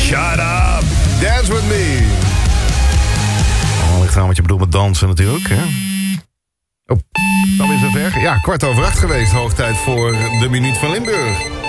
Shut up. Dance with me. Oh, ligt aan wat je bedoelt met dansen natuurlijk, hè? Oh, dan weer zover. Ja, 7:15 geweest. Hoog tijd voor de Minuut van Limburg.